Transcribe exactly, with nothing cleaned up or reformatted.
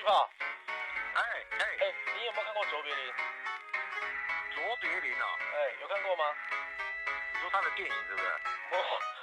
屁炮， 哎哎， 哎，你有没有看过卓别林？ 卓别林哦， 哎，有看过吗？ 你说他的电影是不是？ 我